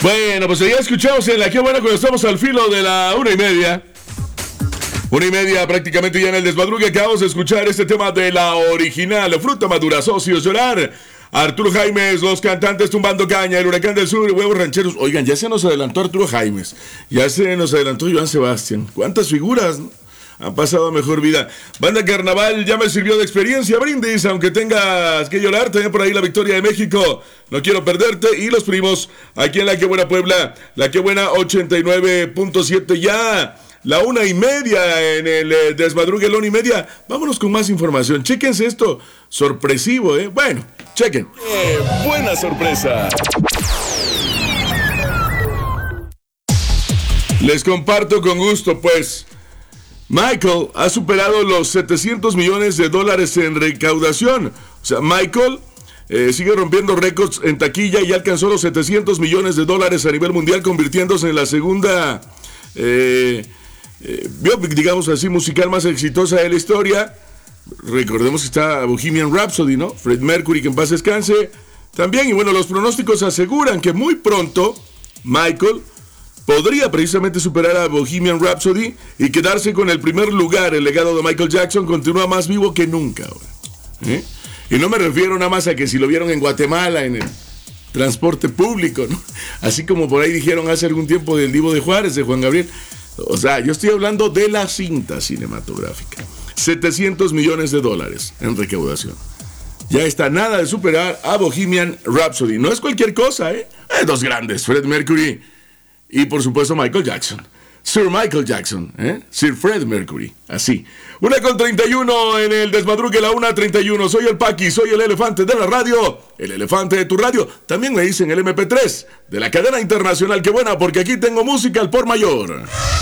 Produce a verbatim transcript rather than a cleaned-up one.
Bueno, pues ya escuchamos en la que buena cuando estamos al filo de la una y media. Una y media prácticamente ya en el desmadrugue. Acabamos de escuchar este tema de la original Fruta Madura, Socios Llorar, Arturo Jaimes, los cantantes Tumbando Caña, el Huracán del Sur, Huevos Rancheros. Oigan, ya se nos adelantó Arturo Jaimes, ya se nos adelantó Joan Sebastián. ¿Cuántas figuras, no? Han pasado a mejor vida. Banda Carnaval ya me sirvió de experiencia. Brindis, aunque tengas que llorar. También por ahí la victoria de México. No quiero perderte. Y los primos, aquí en La Que Buena Puebla. La Que Buena ochenta y nueve punto siete. Ya la una y media en el eh, desmadrugue, la una y media. Vámonos con más información. Chéquense esto. Sorpresivo, ¿eh? Bueno, chequen. ¡Qué buena sorpresa! Les comparto con gusto, pues. Michael ha superado los setecientos millones de dólares en recaudación. O sea, Michael eh, sigue rompiendo récords en taquilla y alcanzó los setecientos millones de dólares a nivel mundial, convirtiéndose en la segunda, eh, eh, digamos así, musical más exitosa de la historia. Recordemos que está Bohemian Rhapsody, ¿no? Fred Mercury, que en paz descanse, también. Y bueno, los pronósticos aseguran que muy pronto Michael podría precisamente superar a Bohemian Rhapsody y quedarse con el primer lugar. El legado de Michael Jackson continúa más vivo que nunca ahora, ¿eh? Y no me refiero nada más a que si lo vieron en Guatemala, en el transporte público, ¿no? Así como por ahí dijeron hace algún tiempo del Divo de Juárez, de Juan Gabriel. O sea, yo estoy hablando de la cinta cinematográfica. setecientos millones de dólares en recaudación. Ya está nada de superar a Bohemian Rhapsody. No es cualquier cosa, ¿eh? Hay dos grandes, Fred Mercury y por supuesto Michael Jackson. Sir Michael Jackson, ¿eh? Sir Fred Mercury, así. Una con treinta y uno en el desmadrugue, la una treinta y uno. Soy el Paqui, soy el elefante de la radio, el elefante de tu radio. También me dicen el eme pe tres de la cadena internacional. Qué buena, porque aquí tengo música al por mayor.